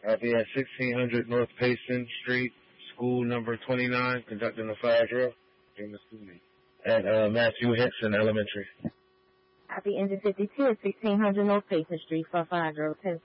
I'll be at 1600 North Payson Street, school number 29, conducting the fire drill. At Matthew Henson Elementary. I'll be engine 52 at 1600 North Payson Street for fire drill.